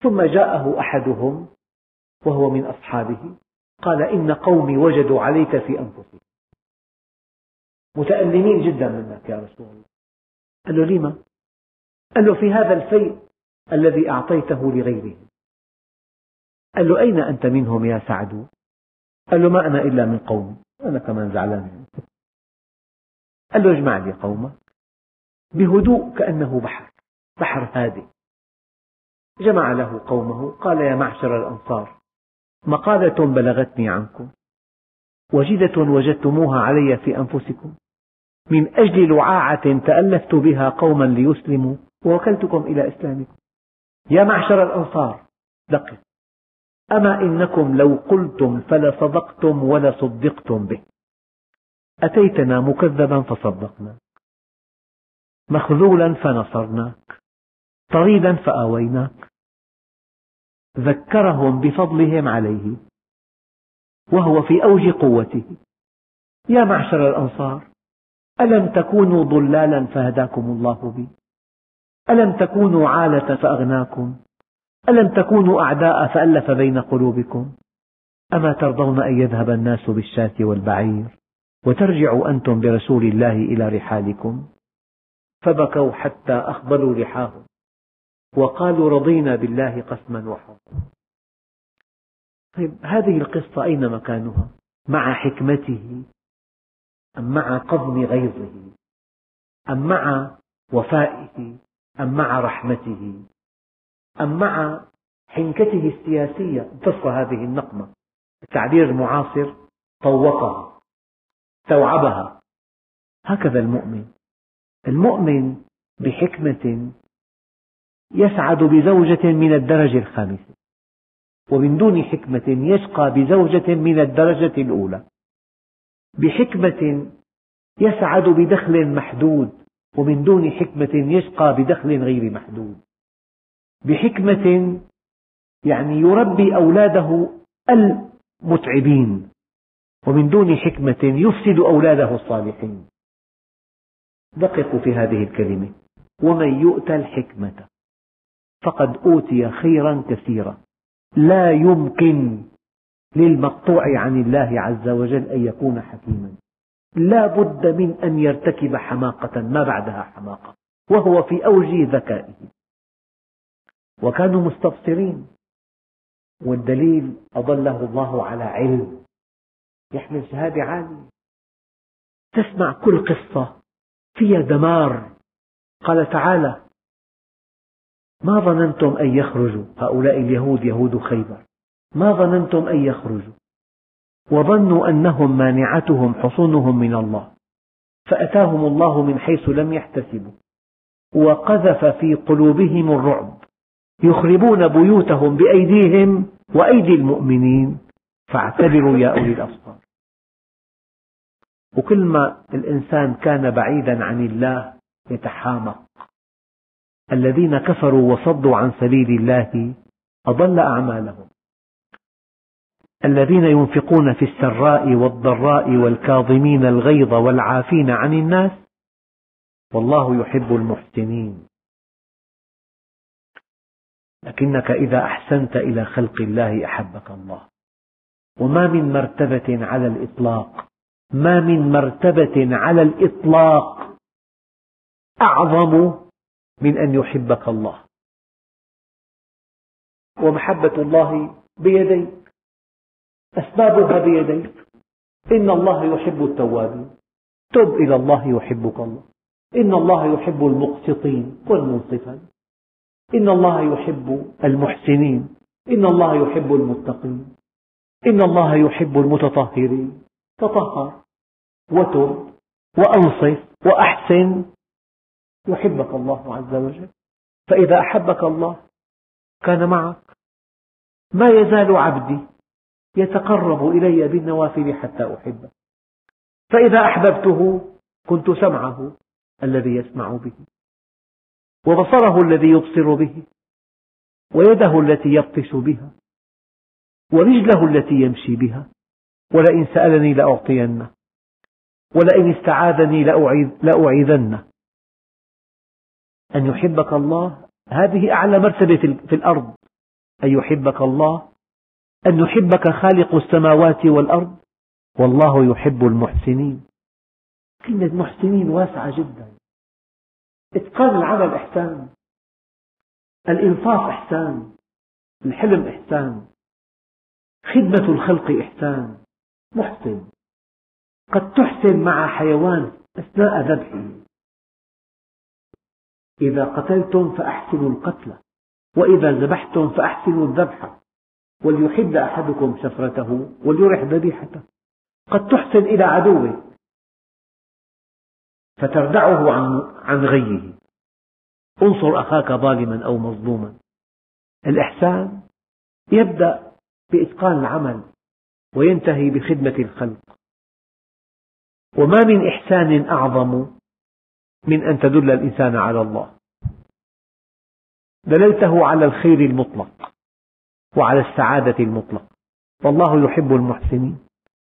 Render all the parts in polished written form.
ثم جاءه أحدهم وهو من أصحابه قال إن قومي وجدوا عليك في أنفسهم، متألمين جدا منك يا رسول الله. قال له لما؟ قال له في هذا الفيء الذي أعطيته لغيرهم. قال له أين أنت منهم يا سعد؟ قال له ما أنا إلا من قومي، أنا كمان زعلان. قال له اجمع لي قومك. بهدوء كأنه بحر هادئ، جمع له قومه. قال يا معشر الأنصار، مقالة بلغتني عنكم وجدة وجدتموها علي في أنفسكم من أجل لعاعة تألفت بها قوما ليسلموا ووكلتكم إلى إسلامكم. يا معشر الأنصار دقوا، أما إنكم لو قلتم فلصدقتم ولصدقتم به، أتيتنا مكذبا فصدقناك، مخذولا فنصرناك، طريدا فآويناك. ذكرهم بفضلهم عليه وهو في أوج قوته. يا معشر الأنصار، ألم تكونوا ضلالا فهداكم الله بي؟ ألم تكونوا عالة فأغناكم؟ ألم تكونوا أعداء فألف بين قلوبكم؟ أما ترضون أن يذهب الناس بالشاة والبعير وترجعوا أنتم برسول الله إلى رحالكم؟ فبكوا حتى أخضلوا لحاهم وقالوا رضينا بالله قسما وحكما. طيب هذه القصة أين مكانها؟ مع حكمته أم مع قضم غيظه أم مع وفائه أم مع رحمته أم مع حنكته السياسية؟ امتص هذه النقمة، التعبير المعاصر طوقها استوعبها. هكذا المؤمن بحكمة يسعد بزوجة من الدرجة الخامسة، ومن دون حكمة يشقى بزوجة من الدرجة الأولى. بحكمة يسعد بدخل محدود، ومن دون حكمة يشقى بدخل غير محدود. بحكمة يعني يربي أولاده المتعبين، ومن دون حكمة يفسد أولاده الصالحين. دققوا في هذه الكلمة: ومن يؤت الحكمة فقد أوتي خيرا كثيرا. لا يمكن للمقطوع عن الله عز وجل أن يكون حكيما، لا بد من أن يرتكب حماقة ما بعدها حماقة، وهو في أوج ذكائه. وكانوا مستبصرين، والدليل أضله الله على علم يحمل شهادة عالية. تسمع كل قصة فيها دمار. قال تعالى: ما ظننتم أن يخرجوا هؤلاء اليهود يهود خيبر، ما ظننتم أن يخرجوا وظنوا أنهم مانعتهم حصونهم من الله فأتاهم الله من حيث لم يحتسبوا وقذف في قلوبهم الرعب يخربون بيوتهم بأيديهم وأيدي المؤمنين فاعتبروا يا أولي الأبصار. وكل ما الإنسان كان بعيدا عن الله يتحامق. الذين كفروا وصدوا عن سبيل الله أضل أعمالهم. الذين ينفقون في السراء والضراء والكاظمين الغيظ والعافين عن الناس والله يحب المحسنين. لكنك إذا أحسنت إلى خلق الله أحبك الله. وما من مرتبة على الإطلاق، ما من مرتبة على الإطلاق أعظم من أن يحبك الله. ومحبة الله بيديك، أسبابها بيديك. إن الله يحب التوابين، تب إلى الله يحبك الله. إن الله يحب المقسطين والمنصفين. إن الله يحب المحسنين. إن الله يحب المتقين. إن الله يحب المتطهرين. تطهر وتب وأنصف وأحسن يحبك الله عز وجل. فإذا أحبك الله كان معك. ما يزال عبدي يتقرب إلي بالنوافل حتى أحبه. فإذا أحببته كنت سمعه الذي يسمع به، وبصره الذي يبصر به، ويده التي يبطش بها، ورجله التي يمشي بها. ولئن سألني لأعطينه، ولئن استعاذني لأعيذنه. أن يحبك الله هذه أعلى مرتبة في الأرض. أن يحبك الله، أن يحبك خالق السماوات والأرض، والله يحب المحسنين. كلمة محسنين واسعة جدا. إتقان العمل إحسان، الإنصاف إحسان، الحلم إحسان، خدمة الخلق إحسان. محسن، قد تحسن مع حيوان أثناء ذبحه. إذا قتلتم فأحسنوا القتل، وإذا ذبحتم فأحسنوا الذبح، وليحد أحدكم شفرته وليرح ذبيحته. قد تحسن إلى عدوك فتردعه عن غيه. انصر أخاك ظالما أو مظلوما. الإحسان يبدأ بإتقان العمل وينتهي بخدمة الخلق. وما من إحسان أعظم من أن تدل الإنسان على الله، دللته على الخير المطلق وعلى السعادة المطلقة، والله يحب المحسنين.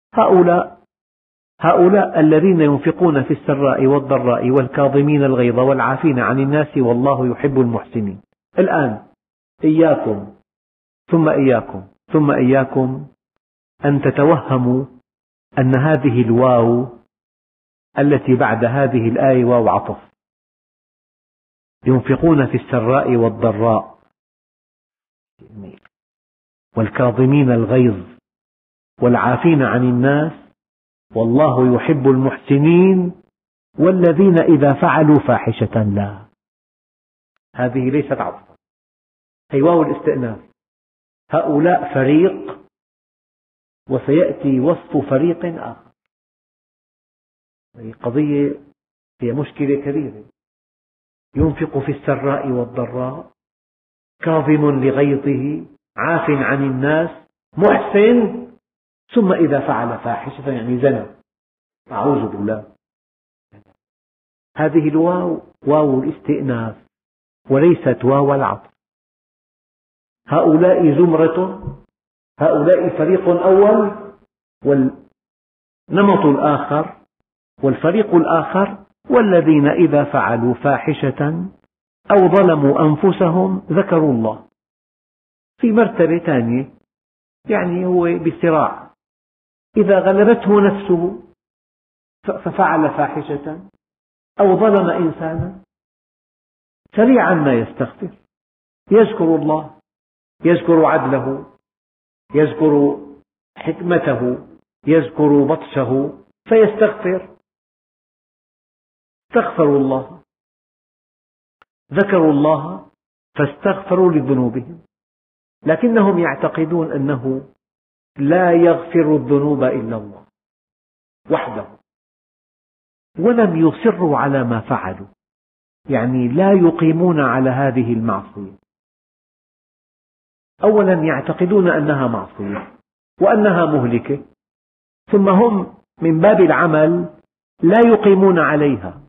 هؤلاء الذين ينفقون في السراء والضراء والكاظمين الغيظ والعافين عن الناس والله يحب المحسنين. الآن إياكم ثم إياكم ثم إياكم أن تتوهموا أن هذه الواو التي بعد هذه الآية واو عطف. ينفقون في السراء والضراء والكاظمين الغيظ والعافين عن الناس والله يحب المحسنين والذين إذا فعلوا فاحشة لا. هذه ليست عطفا، هي واو الاستئناف. هؤلاء فريق وسيأتي وصف فريق آخر. هذه قضية، هي مشكلة كبيرة. ينفق في السراء والضراء، كاظم لغيظه، عاف عن الناس، محسن، ثم إذا فعل فاحشة يعني زنى، أعوذ بالله. هذه الواو واو الاستئناف وليست واو العطف. هؤلاء زمرة، هؤلاء فريق أول، والنمط الآخر والفريق الآخر والذين إذا فعلوا فاحشة أو ظلموا أنفسهم ذكروا الله. في مرتبة ثانية، يعني هو بصراع، إذا غلبته نفسه ففعل فاحشة أو ظلم إنسانا سريعا ما يستغفر، يذكر الله، يذكر عدله، يذكر حكمته، يذكر بطشه فيستغفر. استغفروا الله، ذكروا الله فاستغفروا لذنوبهم، لكنهم يعتقدون أنه لا يغفر الذنوب إلا الله وحده، ولم يصروا على ما فعلوا، يعني لا يقيمون على هذه المعصية. أولا يعتقدون أنها معصية وأنها مهلكة، ثم هم من باب العمل لا يقيمون عليها.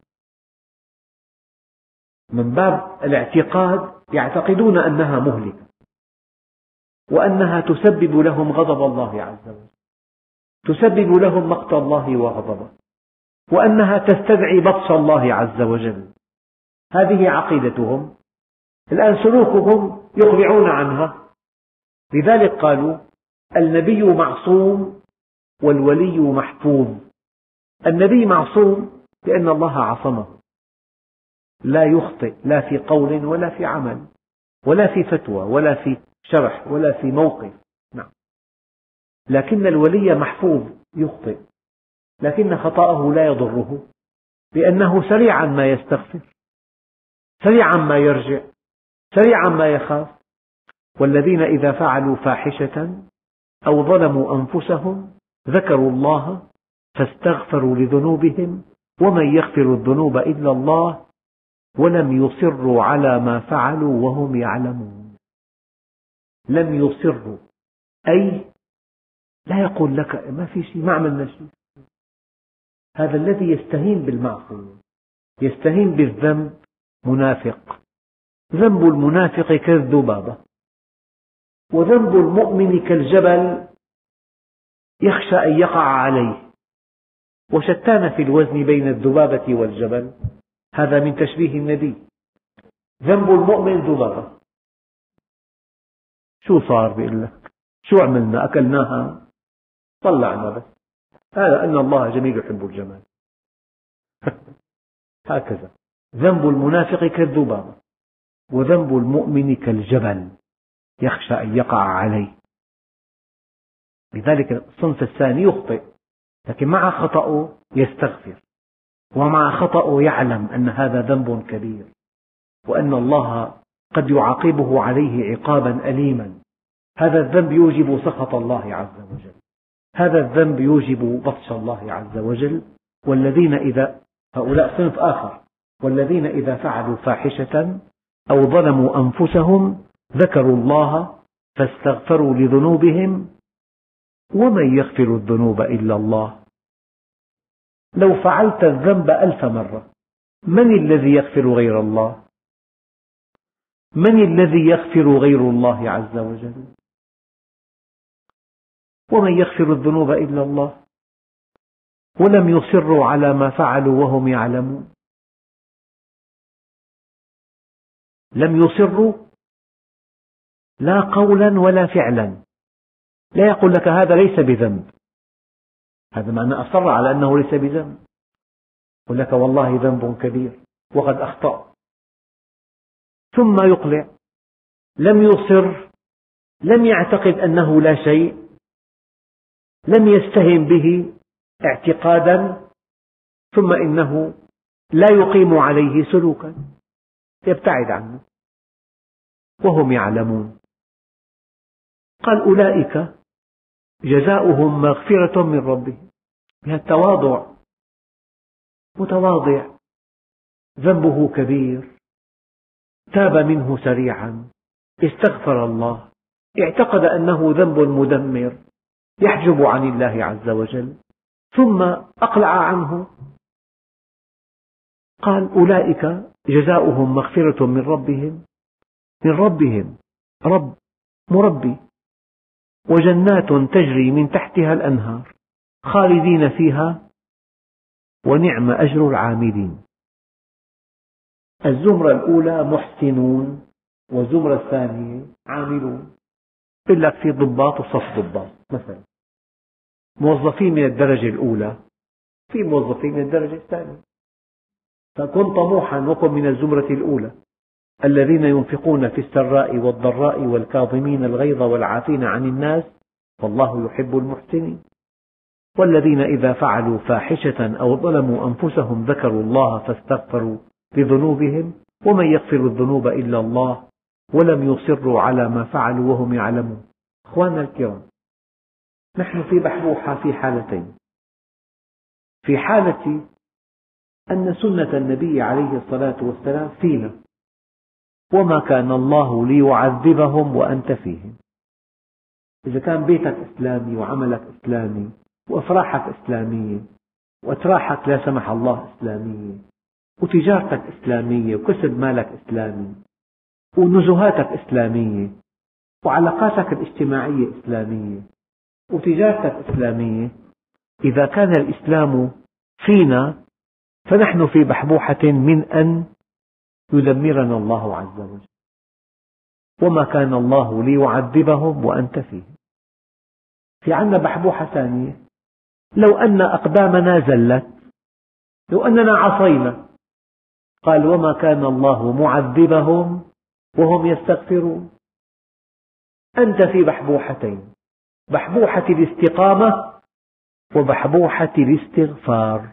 من باب الاعتقاد يعتقدون أنها مهلكة وأنها تسبب لهم غضب الله عز وجل، تسبب لهم مقت الله وغضبه، وأنها تستدعي بطش الله عز وجل. هذه عقيدتهم. الآن سلوكهم يخبرون عنها. لذلك قالوا النبي معصوم والولي محفوظ. النبي معصوم لأن الله عصمه، لا يخطئ لا في قول ولا في عمل ولا في فتوى ولا في شرح ولا في موقف. نعم. لكن الولي محفوظ، يخطئ لكن خطأه لا يضره، لأنه سريعا ما يستغفر، سريعا ما يرجع، سريعا ما يخاف. والذين إذا فعلوا فاحشة أو ظلموا أنفسهم ذكروا الله فاستغفروا لذنوبهم ومن يغفر الذنوب إلا الله ولم يصروا على ما فعلوا وهم يعلمون. لم يصروا أي لا يقول لك ما في شيء، ما عملنا شيء. هذا الذي يستهين بالمعصية، يستهين بالذنب منافق. ذنب المنافق كالذبابة، وذنب المؤمن كالجبل يخشى أن يقع عليه، وشتان في الوزن بين الذبابة والجبل. هذا من تشبيه النبي. ذنب المؤمن ذبابة. شو صار؟ بيقول لك شو عملنا؟ أكلناها طلعنا بس، هذا أن الله جميل يحب الجمال. هكذا ذنب المنافق كالذبابة، وذنب المؤمن كالجبل يخشى أن يقع عليه. لذلك الصنف الثاني يخطئ، لكن مع خطأه يستغفر، ومع خطأه يعلم أن هذا ذنب كبير، وأن الله قد يعاقبه عليه عقابا أليما. هذا الذنب يوجب سخط الله عز وجل، هذا الذنب يوجب بطش الله عز وجل. هؤلاء صنف آخر، والذين إذا فعلوا فاحشة أو ظلموا أنفسهم ذكروا الله فاستغفروا لذنوبهم ومن يغفر الذنوب إلا الله. لو فعلت الذنب 1000 مرة، من الذي يغفر غير الله؟ من الذي يغفر غير الله عز وجل؟ ومن يغفر الذنوب إلا الله، ولم يصروا على ما فعلوا وهم يعلمون. لم يصروا لا قولا ولا فعلا، لا يقول لك هذا ليس بذنب، هذا معنى أصر على أنه ليس بذنب، يقول لك والله ذنب كبير وقد أخطأ، ثم يقلع. لم يصر، لم يعتقد أنه لا شيء، لم يستهن به اعتقادا، ثم إنه لا يقيم عليه سلوكا، يبتعد عنه وهم يعلمون. قال أولئك جزاؤهم مغفرة من ربهم، بهذا التواضع، متواضع، ذنبه كبير، تاب منه سريعا، استغفر الله، اعتقد أنه ذنب مدمر يحجب عن الله عز وجل، ثم أقلع عنه. قال أولئك جزاؤهم مغفرة من ربهم، من ربهم، رب مربي، وجنات تجري من تحتها الأنهار خالدين فيها ونعم أجر العاملين. الزمرة الأولى محسنون، والزمرة الثانية عاملون. يقول لك في ضباط وصف ضباط، مثلا موظفين من الدرجة الأولى، في موظفين من الدرجة الثانية، فكن طموحا وكن من الزمرة الأولى، الذين ينفقون في السراء والضراء والكاظمين الغيظ والعافين عن الناس والله يحب المحسنين. والذين إذا فعلوا فاحشة أو ظلموا أنفسهم ذكروا الله فاستغفروا لذنوبهم ومن يغفر الذنوب إلا الله ولم يصروا على ما فعلوا وهم يعلمون. أخواننا الكرام، نحن في بحبوحة في حالتين. في حالة أن سنة النبي عليه الصلاة والسلام فينا، وما كان الله ليعذبهم وأنت فيهم. إذا كان بيتك إسلامي وعملك إسلامي وأفراحك إسلامية وأتراحك لا سمح الله إسلامية وتجارتك إسلامية وكسب مالك إسلامي ونزهاتك إسلامية وعلاقاتك الاجتماعية إسلامية وتجارتك إسلامية، إذا كان الإسلام فينا فنحن في بحبوحة من أن يدمرنا الله عز وجل. وما كان الله ليعذبهم وأنت فيهم. في عنا بحبوحة ثانية، لو أن أقدامنا زلت، لو أننا عصينا، قال وما كان الله معذبهم وهم يستغفرون. أنت في بحبوحتين، بحبوحة الاستقامة وبحبوحة الاستغفار.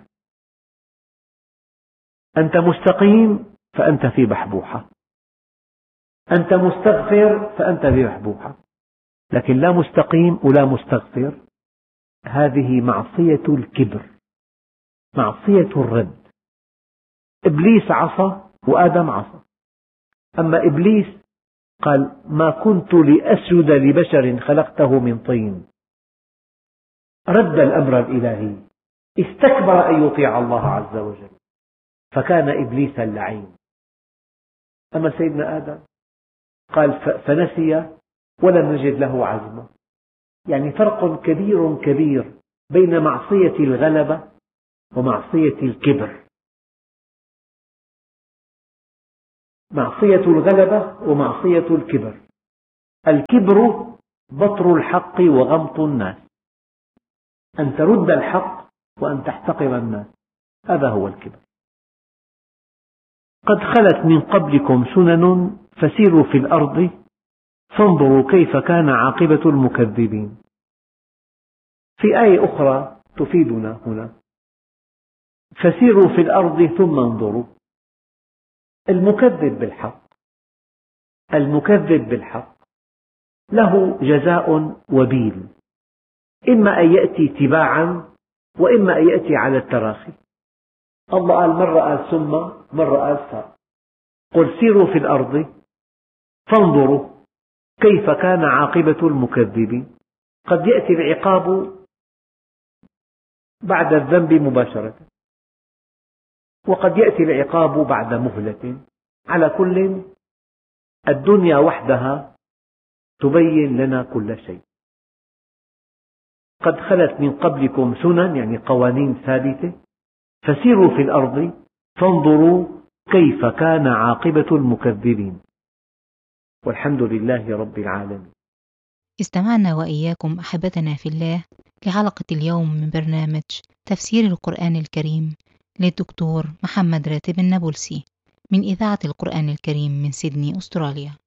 أنت مستقيم فأنت في بحبوحة، أنت مستغفر فأنت في بحبوحة، لكن لا مستقيم ولا مستغفر، هذه معصية الكبر، معصية الرد. إبليس عصى وآدم عصى، أما إبليس قال ما كنت لأسجد لبشر خلقته من طين، رد الأمر الإلهي، استكبر أن يطيع الله عز وجل، فكان إبليس اللعين. أما سيدنا آدم قال فنسي ولم نجد له عزما. يعني فرق كبير كبير بين معصية الغلبة ومعصية الكبر. معصية الغلبة ومعصية الكبر. الكبر بطر الحق وغمط الناس، أن ترد الحق وأن تحتقر الناس، هذا هو الكبر. قد خلت من قبلكم سنن فسيروا في الأرض فانظروا كيف كان عاقبة المكذبين. في آية أخرى تفيدنا هنا، فسيروا في الأرض ثم انظروا. المكذب بالحق له جزاء وبيل، إما أن يأتي تباعا وإما أن يأتي على التراخي. الله قال مرة قال ثم، مرة قال ف. قل سيروا في الأرض فانظروا كيف كان عاقبة المكذبين. قد يأتي العقاب بعد الذنب مباشرة، وقد يأتي العقاب بعد مهلة. على كل، الدنيا وحدها تبين لنا كل شيء. قد خلت من قبلكم سنن يعني قوانين ثابتة، فسيروا في الأرض فانظروا كيف كان عاقبة المكذبين، والحمد لله رب العالمين. استمعنا وإياكم أحبتنا في الله لحلقة اليوم من برنامج تفسير القرآن الكريم للدكتور محمد راتب النابلسي من إذاعة القرآن الكريم من سيدني أستراليا.